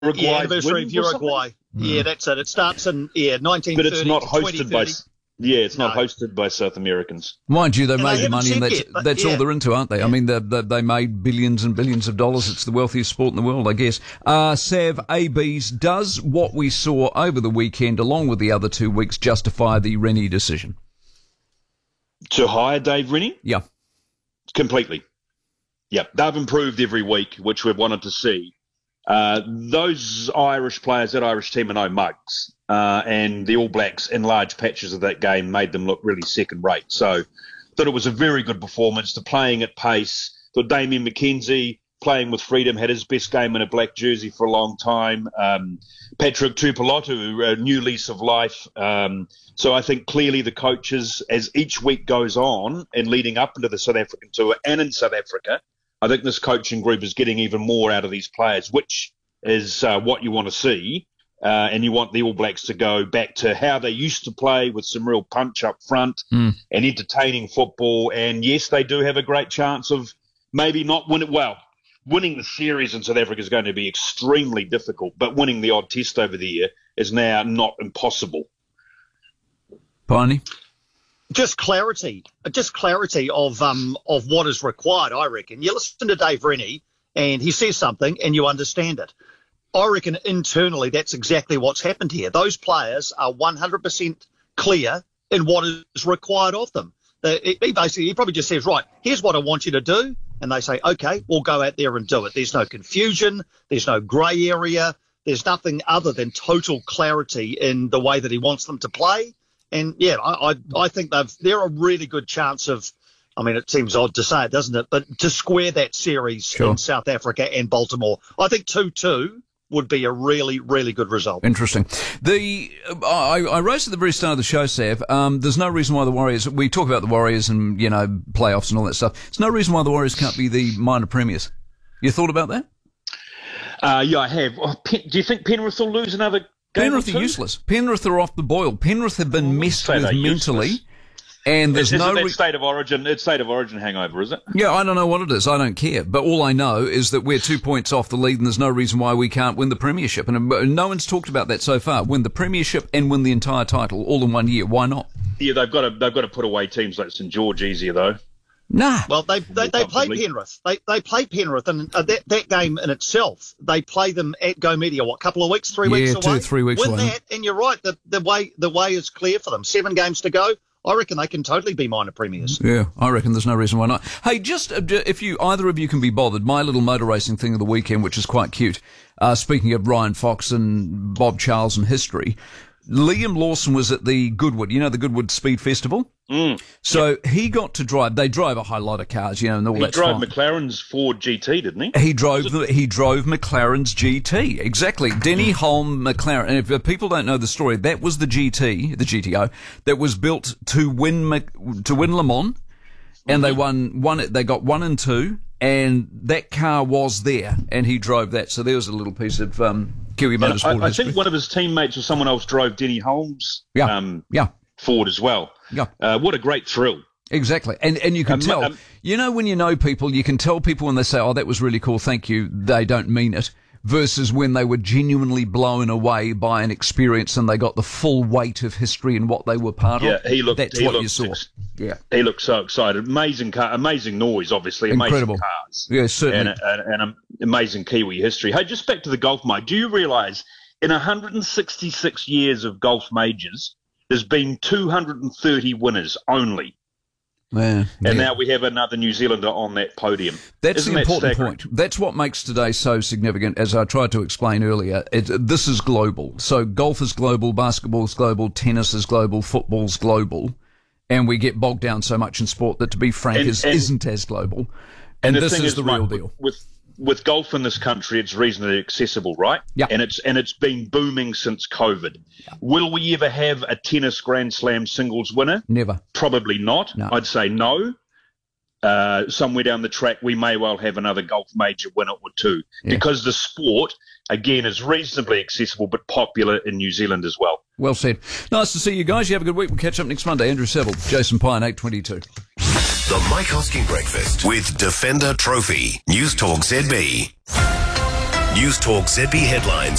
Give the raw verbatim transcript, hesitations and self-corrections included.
Uruguay yeah, anniversary of Uruguay. Yeah, that's it. It starts in yeah nineteen thirty. But it's not hosted by. Yeah, it's not no. hosted by South Americans. Mind you, they and made they the money, and that's yet, that's yeah. all they're into, aren't they? Yeah. I mean, they, they they made billions and billions of dollars. It's the wealthiest sport in the world, I guess. Uh, Sav, A Bs, does what we saw over the weekend, along with the other two weeks, justify the Rennie decision? To hire Dave Rennie? Yeah. Completely. Yeah, they've improved every week, which we've wanted to see. Uh, those Irish players, that Irish team are no mugs. Uh, and the All Blacks in large patches of that game made them look really second rate. So thought it was a very good performance. The playing at pace. Thought Damien McKenzie, playing with freedom, had his best game in a black jersey for a long time. Um, Patrick Tuipulotu, a new lease of life. Um, so I think clearly the coaches, as each week goes on and leading up into the South African tour and in South Africa, I think this coaching group is getting even more out of these players, which is uh, what you want to see. Uh, and you want the All Blacks to go back to how they used to play with some real punch up front mm. and entertaining football. And, yes, they do have a great chance of maybe not winning. Well, winning the series in South Africa is going to be extremely difficult, but winning the odd test over the year is now not impossible. Barney? Just clarity, just clarity of um of what is required, I reckon. You listen to Dave Rennie and he says something and you understand it. I reckon internally that's exactly what's happened here. Those players are one hundred percent clear in what is required of them. He basically, he probably just says, right, here's what I want you to do. And they say, okay, we'll go out there and do it. There's no confusion. There's no grey area. There's nothing other than total clarity in the way that he wants them to play. And, yeah, I, I, I think they've, they're a really good chance of, I mean, it seems odd to say it, doesn't it? But to square that series sure. in South Africa and Baltimore. I think two two would be a really, really good result. Interesting. The I, I raised at the very start of the show, Sav, um, there's no reason why the Warriors, we talk about the Warriors and, you know, playoffs and all that stuff. There's no reason why the Warriors can't be the minor premiers. You thought about that? Uh, yeah, I have. Oh, Pen, do you think Penrith will lose another game Penrith or two? are useless. Penrith are off the boil. Penrith have been oh, messed with mentally. Useless. And there's is, no is it re- that state of origin. It's state of origin hangover, is it? Yeah, I don't know what it is. I don't care. But all I know is that we're two points off the lead, and there's no reason why we can't win the premiership. And no one's talked about that so far. Win the premiership and win the entire title all in one year. Why not? Yeah, they've got to they've got to put away teams like St George easier though. Nah. Well, they they, they play Penrith. They they play Penrith, and uh, that that game in itself, they play them at Go Media. What, couple of weeks, three yeah, weeks away? Yeah, two, three weeks Win away. that, and you're right. The the way the way is clear for them. Seven games to go. I reckon they can totally be minor premiers. Yeah, I reckon there's no reason why not. Hey, just uh, if you either of you can be bothered, my little motor racing thing of the weekend, which is quite cute. Uh, speaking of Ryan Fox and Bob Charles and history, Liam Lawson was at the Goodwood, you know, the Goodwood Speed Festival. Mm. So yep. he got to drive. They drive a high lot of cars, you know, and all that. He drove fine. McLaren's Ford G T, didn't he? He drove the, he drove McLaren's G T, exactly. Denny Holm McLaren. And if people don't know the story, that was the G T, the G T O, that was built to win to win Le Mans, and mm-hmm. they won one. They got one and two, and that car was there, and he drove that. So there was a little piece of um, Kiwi Motorsport. I, I think one of his teammates or someone else drove Denny Holmes. Yeah, um, yeah. Ford as well. Yeah. Uh, what a great thrill. Exactly. And and you can um, tell, um, you know, when you know people, you can tell people when they say, oh, that was really cool, thank you, they don't mean it, versus when they were genuinely blown away by an experience and they got the full weight of history and what they were part yeah, of. He looked, That's he what looked you saw. Ex- yeah. He looked so excited. Amazing car, amazing noise, obviously. Incredible. Amazing cars. Yeah, certainly. And, and, and amazing Kiwi history. Hey, just back to the golf, Mike. Do you realise in one hundred sixty-six years of golf majors, there's been two hundred thirty winners only. Yeah, and yeah. now we have another New Zealander on that podium. That's Isn't the that important staggering? point. That's what makes today so significant, as I tried to explain earlier. It, this is global. So golf is global, basketball is global, tennis is global, football's global. And we get bogged down so much in sport that, to be frank, and, is, and, isn't as global. And, and this is, is the real Mike, deal. With, with golf in this country, it's reasonably accessible, right? Yeah. And it's and it's been booming since COVID. Yeah. Will we ever have a tennis Grand Slam singles winner? Never. Probably not. No. I'd say no. Uh, somewhere down the track, we may well have another golf major winner or two, yeah. because the sport, again, is reasonably accessible but popular in New Zealand as well. Well said. Nice to see you guys. You have a good week. We'll catch up next Monday. Andrew Seville, Jason Pine, eight twenty-two. The Mike Hosking Breakfast with Defender Trophy. News Talk Z B. News Talk Z B headlines.